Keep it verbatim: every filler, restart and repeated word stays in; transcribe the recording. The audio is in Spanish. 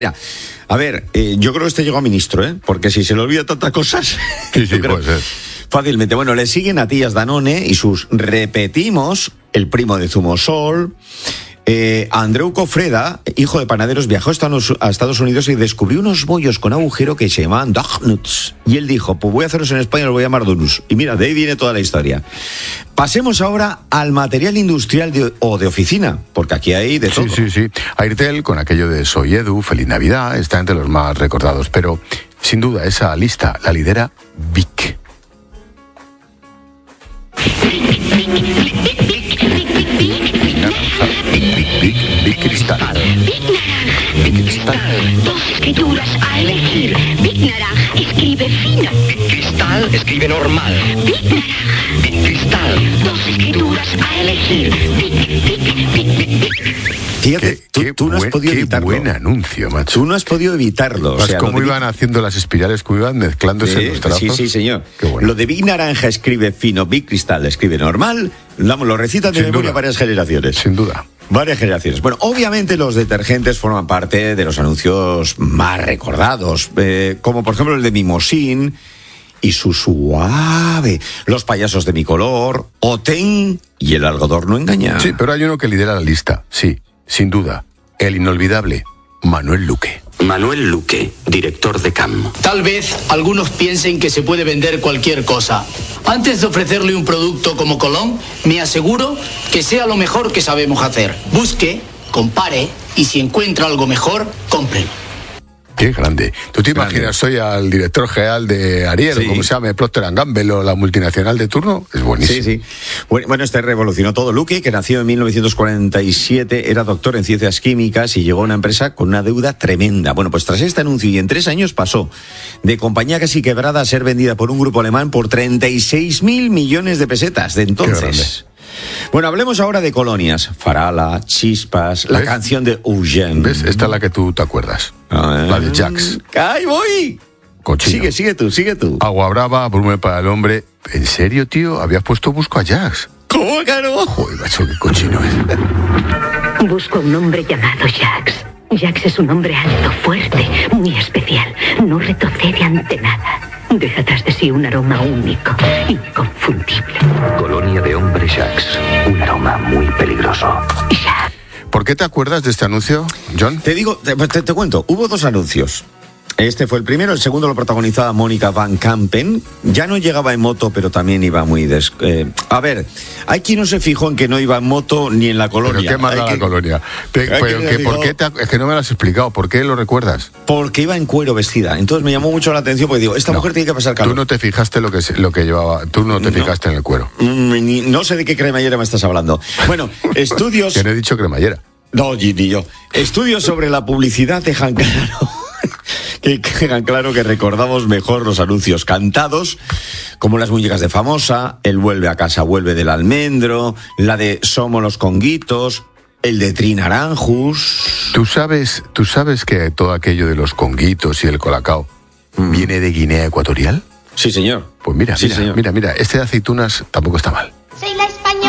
Mira, a ver, eh, yo creo que este llegó a ministro, ¿eh? Porque si se le olvida tantas cosas... Sí, sí, puede ser. Fácilmente. Bueno, le siguen a Tías Danone y sus repetimos, el primo de Zumosol. Eh, Andreu Cofreda, hijo de panaderos, viajó a Estados Unidos y descubrió unos bollos con agujero que se llamaban Donuts. Y él dijo, pues voy a hacerlos en España, los voy a llamar Donuts. Y mira, de ahí viene toda la historia. Pasemos ahora al material industrial de, o de oficina, porque aquí hay de todo. Sí, sí, sí. Airtel, con aquello de Soy Edu, Feliz Navidad, está entre los más recordados. Pero, sin duda, esa lista la lidera Vic. Vic, Vic Cristal. Vic Cristal. Dos escrituras a elegir. Vic Naranja escribe fino. Vic Cristal escribe normal. Vic Naranja. Vic Cristal. Dos escrituras a elegir. Vic, Vic, Vic, Vic, Vic. Fíjate, Qué, tú, qué tú no has buen, podido qué evitarlo. buen anuncio, macho. Tú no has podido evitarlo. O sea, cómo lo de iban Vic... haciendo las espirales, cómo iban mezclándose Sí, los trazos. sí, sí, señor. Qué bueno. Lo de Vic Naranja escribe fino, Vic Cristal escribe normal, lo, lo recitan de Sin memoria duda. varias generaciones. Sin duda. Varias generaciones. Bueno, obviamente los detergentes forman parte de los anuncios más recordados, eh, como por ejemplo el de Mimosín y su suave, los payasos de mi color, Oten y el algodón no engaña. Sí, pero hay uno que lidera la lista, sí, sin duda. El inolvidable Manuel Luque. Manuel Luque, director de C A M. Tal vez algunos piensen que se puede vender cualquier cosa. Antes de ofrecerle un producto como Colón, me aseguro que sea lo mejor que sabemos hacer. Busque, compare y si encuentra algo mejor, cómprelo. Qué grande. ¿Tú te Grande. imaginas hoy al director general de Ariel, Sí. o como se llame, Procter and Gamble o la multinacional de turno? Es buenísimo. Sí, sí. Bueno, bueno, este revolucionó todo. Luque, que nació en mil novecientos cuarenta y siete, era doctor en ciencias químicas y llegó a una empresa con una deuda tremenda. Bueno, pues tras este anuncio y en tres años pasó de compañía casi quebrada a ser vendida por un grupo alemán por treinta y seis mil millones de pesetas de entonces. Bueno, hablemos ahora de colonias. Farala, Chispas, la ¿Ves? canción de Eugène. ¿Ves? Esta es la que tú te acuerdas. Ah, La de Jax. ¡Ahí voy! Cochino. Sigue, sigue tú, sigue tú. Agua brava, Brume para el hombre. ¿En serio, tío? ¿Habías puesto Busco a Jax? ¿Cómo, caro? Joder, macho, qué cochino es. Busco a un hombre llamado Jax. Jax es un hombre alto, fuerte, muy especial. No retrocede ante nada. Deja tras de sí un aroma único, inconfundible. Colonia de hombre Jax. Un aroma muy peligroso. Jax. ¿Por qué te acuerdas de este anuncio, John? Te digo, te, te, te cuento, hubo dos anuncios. Este fue el primero, el segundo lo protagonizaba Mónica Van Campen. Ya no llegaba en moto, pero también iba muy... Des... Eh, a ver, hay quien no se fijó en que no iba en moto ni en la colonia. ¿Pero qué más da Hay la que... colonia? Pe- hay pero que que, se ¿por fijó. qué te ha- es que no me lo has explicado. ¿Por qué lo recuerdas? Porque iba en cuero vestida. Entonces me llamó mucho la atención porque digo, esta No. mujer tiene que pasar calor. Tú no te fijaste lo que, se- lo que llevaba. Tú no te No. fijaste en el cuero. Mm, ni- no sé de qué cremallera me estás hablando. Bueno, estudios... Que no he dicho cremallera. No, ni yo. Estudios sobre la publicidad dejan claro... que quedan claro que recordamos mejor los anuncios cantados, como las muñecas de Famosa, el vuelve a casa, vuelve del almendro, la de Somos los Conguitos, el de Trinaranjus. ¿Tú sabes, ¿Tú sabes que todo aquello de los conguitos y el colacao Mm. viene de Guinea Ecuatorial? Sí, señor. Pues mira, Sí, mira, señor. mira, mira, este de aceitunas tampoco está mal. Soy la